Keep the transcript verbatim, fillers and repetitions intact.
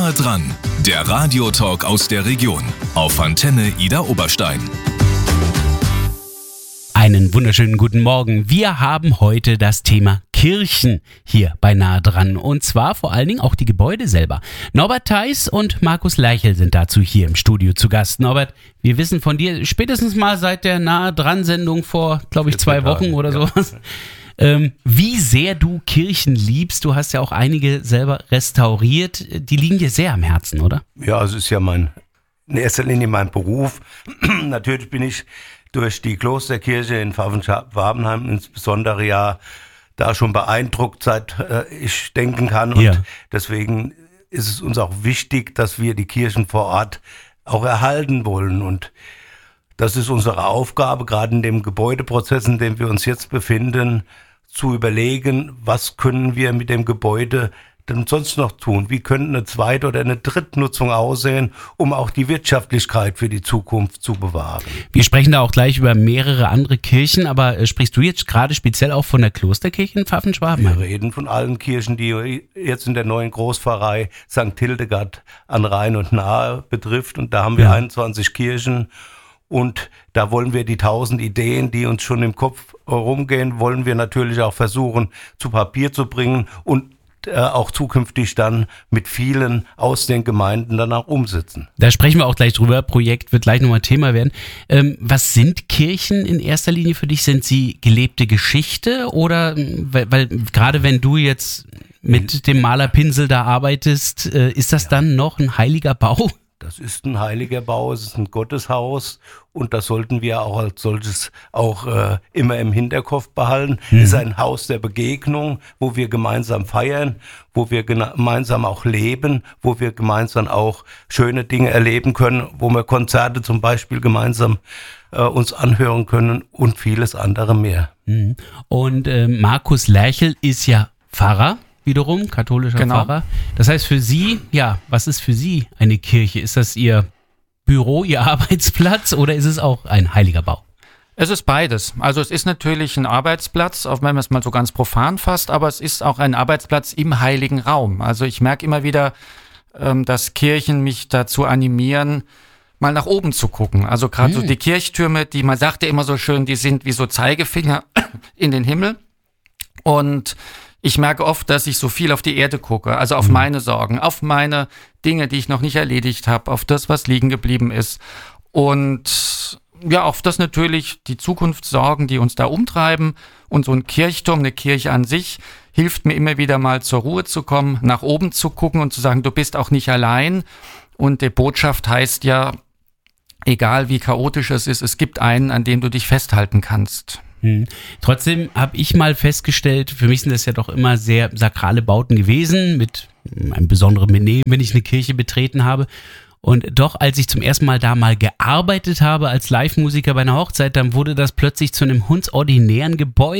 Nahe dran, der Radiotalk aus der Region auf Antenne Ida Oberstein. Einen wunderschönen guten Morgen. Wir haben heute das Thema Kirchen hier bei Nahe dran und zwar vor allen Dingen auch die Gebäude selber. Norbert Theis und Markus Lerchel sind dazu hier im Studio zu Gast. Norbert, wir wissen von dir spätestens mal seit der Nahe dran Sendung vor, glaube ich, zwei Wochen oder ja. sowas, ähm, wie sehr du Kirchen liebst. Du hast ja auch einige selber restauriert. Die liegen dir sehr am Herzen, oder? Ja, es ist ja mein, in erster Linie mein Beruf. Natürlich bin ich durch die Klosterkirche in Pfaffenschaf-Wabenheim insbesondere ja da schon beeindruckt, seit äh, ich denken kann. Und ja. deswegen ist es uns auch wichtig, dass wir die Kirchen vor Ort auch erhalten wollen. Und das ist unsere Aufgabe, gerade in dem Gebäudeprozess, in dem wir uns jetzt befinden, zu überlegen, was können wir mit dem Gebäude denn sonst noch tun? Wie könnte eine Zweit- oder eine Drittnutzung aussehen, um auch die Wirtschaftlichkeit für die Zukunft zu bewahren? Wir sprechen da auch gleich über mehrere andere Kirchen, aber äh, sprichst du jetzt gerade speziell auch von der Klosterkirche in Pfaffenschwaben? Wir reden von allen Kirchen, die jetzt in der neuen Großpfarrei Sankt Hildegard an Rhein und Nahe betrifft. Und da haben wir ja. einundzwanzig Kirchen. Und da wollen wir die tausend Ideen, die uns schon im Kopf rumgehen, wollen wir natürlich auch versuchen, zu Papier zu bringen und auch zukünftig dann mit vielen aus den Gemeinden dann auch umsetzen. Da sprechen wir auch gleich drüber. Projekt wird gleich nochmal Thema werden. Ähm, was sind Kirchen in erster Linie für dich? Sind sie gelebte Geschichte oder, weil, weil gerade wenn du jetzt mit dem Malerpinsel da arbeitest, äh, ist das ja. dann noch ein heiliger Bau? Das ist ein heiliger Bau, es ist ein Gotteshaus und das sollten wir auch als solches auch äh, immer im Hinterkopf behalten. Mhm. Es ist ein Haus der Begegnung, wo wir gemeinsam feiern, wo wir gena- gemeinsam auch leben, wo wir gemeinsam auch schöne Dinge erleben können, wo wir Konzerte zum Beispiel gemeinsam äh, uns anhören können und vieles andere mehr. Mhm. Und äh, Markus Lerchel ist ja Pfarrer. Wiederum, katholischer genau. Pfarrer. Das heißt für Sie, ja, was ist für Sie eine Kirche? Ist das Ihr Büro, Ihr Arbeitsplatz oder ist es auch ein heiliger Bau? Es ist beides. Also es ist natürlich ein Arbeitsplatz, auch wenn man es mal so ganz profan fasst, aber es ist auch ein Arbeitsplatz im heiligen Raum. Also ich merke immer wieder, dass Kirchen mich dazu animieren, mal nach oben zu gucken. Also gerade hm. so die Kirchtürme, die man sagte immer so schön, die sind wie so Zeigefinger in den Himmel. Und ich merke oft, dass ich so viel auf die Erde gucke, also auf mhm. meine Sorgen, auf meine Dinge, die ich noch nicht erledigt habe, auf das, was liegen geblieben ist und ja, auf das natürlich die Zukunftssorgen, die uns da umtreiben und so ein Kirchturm, eine Kirche an sich, hilft mir immer wieder mal zur Ruhe zu kommen, nach oben zu gucken und zu sagen, du bist auch nicht allein und die Botschaft heißt ja, egal wie chaotisch es ist, es gibt einen, an dem du dich festhalten kannst. Hm. Trotzdem habe ich mal festgestellt, für mich sind das ja doch immer sehr sakrale Bauten gewesen, mit einem besonderen Benehmen, wenn ich eine Kirche betreten habe. Und doch, als ich zum ersten Mal da mal gearbeitet habe als Live-Musiker bei einer Hochzeit, dann wurde das plötzlich zu einem hundsordinären Gebäude.